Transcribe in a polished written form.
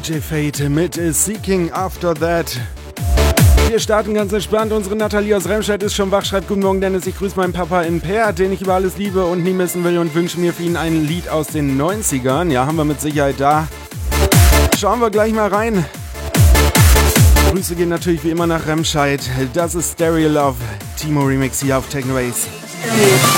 DJ Fate mit Seeking After That. Wir starten ganz entspannt. Unsere Nathalie aus Remscheid ist schon wach. Schreibt: Guten Morgen, Dennis. Ich grüße meinen Papa in Perth, den ich über alles liebe und nie missen will, und wünsche mir für ihn ein Lied aus den 90ern. Ja, haben wir mit Sicherheit da. Schauen wir gleich mal rein. Grüße gehen natürlich wie immer nach Remscheid. Das ist Stereo Love, Timo Remix hier auf Techno Ace.